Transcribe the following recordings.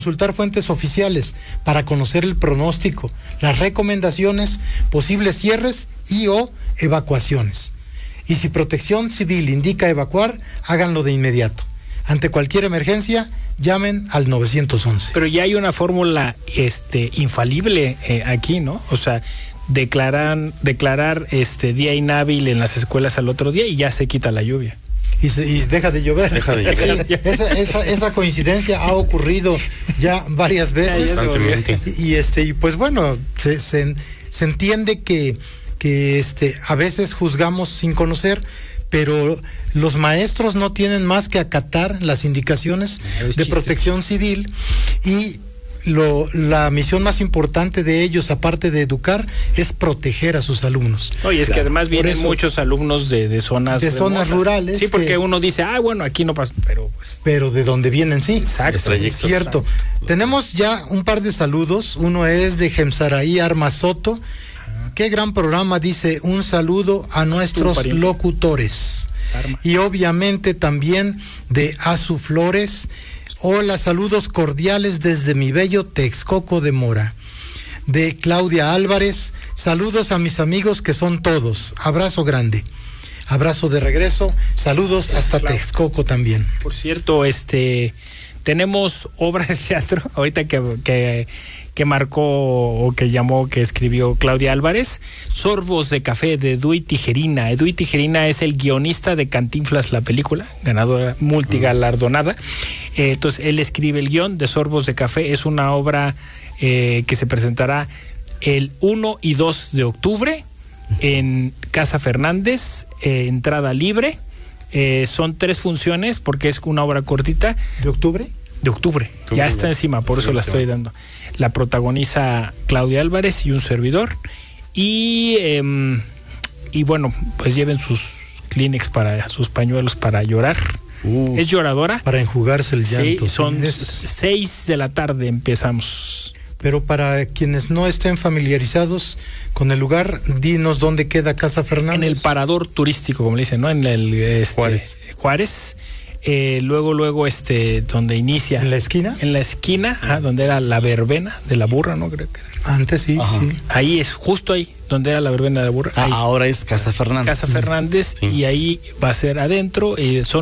Consultar fuentes oficiales para conocer el pronóstico, las recomendaciones, posibles cierres y o evacuaciones. Y si Protección Civil indica evacuar, háganlo de inmediato. Ante cualquier emergencia, llamen al 911. Pero ya hay una fórmula infalible aquí, ¿no? O sea, declarar día inhábil en las escuelas al otro día y ya se quita la lluvia. Y deja de llover. Sí, esa coincidencia ha ocurrido ya varias veces. Y pues bueno, se entiende que a veces juzgamos sin conocer, pero los maestros no tienen más que acatar las indicaciones de Protección Civil, y la misión más importante de ellos, aparte de educar, es proteger a sus alumnos. Oye, es que además vienen muchos alumnos de zonas rurales. Sí, porque uno dice, bueno, aquí no pasa, pero de donde vienen, sí. Exacto. Es cierto. Tenemos ya un par de saludos. Uno es de Gemsaraí Armazoto. Qué gran programa, dice, un saludo a nuestros locutores. Y obviamente también de Azu Flores. Hola, saludos cordiales desde mi bello Texcoco de Mora. De Claudia Álvarez, saludos a mis amigos que son todos. Abrazo grande. Abrazo de regreso. Saludos hasta Texcoco también. Por cierto, tenemos obra de teatro ahorita que marcó o que llamó, que escribió Claudia Álvarez, Sorbos de Café de Eduy Tijerina. Eduy Tijerina es el guionista de Cantinflas, la película, ganadora multigalardonada. Entonces, él escribe el guión de Sorbos de Café. Es una obra que se presentará el 1 y 2 de octubre en Casa Fernández, entrada libre. Son 3 funciones porque es una obra cortita. ¿De octubre? De octubre. Ya está encima, por eso la estoy dando. La protagoniza Claudia Álvarez y un servidor. Y bueno, pues lleven sus Kleenex, sus pañuelos para llorar. Es lloradora. Para enjugarse el llanto. Sí, son 6 de la tarde empezamos. Pero para quienes no estén familiarizados con el lugar, dinos dónde queda Casa Fernández. En el parador turístico, como le dicen, ¿no? En el Juárez. Luego, donde inicia. ¿En la esquina? En la esquina, donde era la verbena de la burra, ¿no? Creo que era. Antes sí. Ahí es, justo ahí, donde era la verbena de la burra. Ahora es Casa Fernández. Casa Fernández, sí. Y ahí va a ser adentro.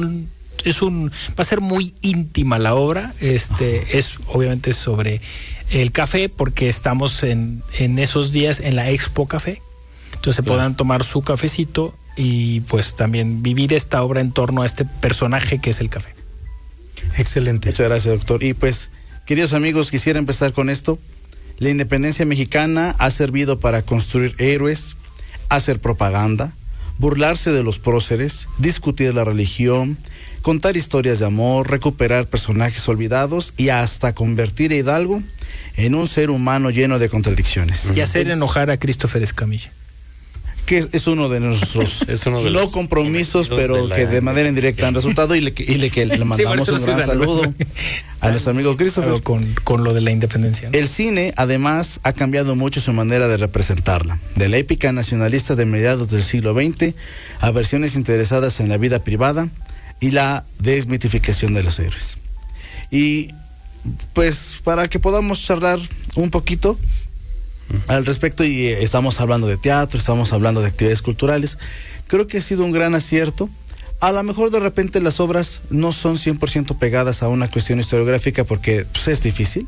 Va a ser muy íntima la obra. Es obviamente sobre el café, porque estamos en esos días en la Expo Café. Entonces podrán tomar su cafecito y pues también vivir esta obra en torno a este personaje que es el café. Excelente. Muchas gracias, doctor. Y pues, queridos amigos, quisiera empezar con esto. La independencia mexicana ha servido para construir héroes, hacer propaganda, burlarse de los próceres, discutir la religión, contar historias de amor, recuperar personajes olvidados y hasta convertir a Hidalgo en un ser humano lleno de contradicciones. Y hacer enojar a Christopher Escamilla. Que es uno de nuestros no compromisos, pero que de manera indirecta han resultado, y le mandamos un gran saludo a nuestro amigo Christopher. Con lo de la independencia, ¿no? El cine, además, ha cambiado mucho su manera de representarla. De la épica nacionalista de mediados del siglo XX a versiones interesadas en la vida privada y la desmitificación de los héroes. Y pues para que podamos charlar un poquito al respecto, y estamos hablando de teatro, estamos hablando de actividades culturales, creo que ha sido un gran acierto. A lo mejor de repente las obras no son 100% pegadas a una cuestión historiográfica porque pues, es difícil,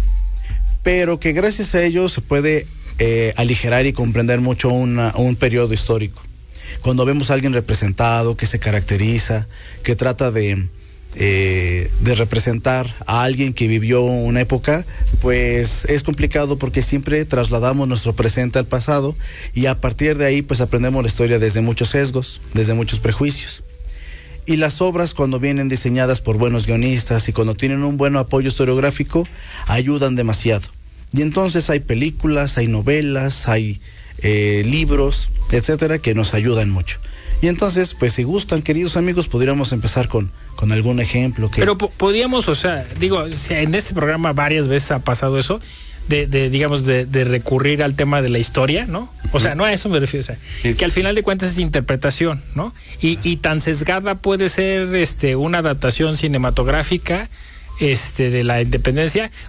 pero que gracias a ello se puede aligerar y comprender mucho un periodo histórico. Cuando vemos a alguien representado, que se caracteriza, que trata de representar a alguien que vivió una época, pues es complicado porque siempre trasladamos nuestro presente al pasado, y a partir de ahí pues aprendemos la historia desde muchos sesgos, desde muchos prejuicios. Y las obras, cuando vienen diseñadas por buenos guionistas y cuando tienen un buen apoyo historiográfico, ayudan demasiado. Y entonces hay películas, hay novelas, hay libros, etcétera, que nos ayudan mucho. Y entonces, pues si gustan, queridos amigos, podríamos empezar con algún ejemplo. Pero podríamos, en este programa varias veces ha pasado eso, de recurrir al tema de la historia, ¿no? O sea, no a eso me refiero, que al final de cuentas es interpretación, ¿no? Y tan sesgada puede ser una adaptación cinematográfica de la independencia,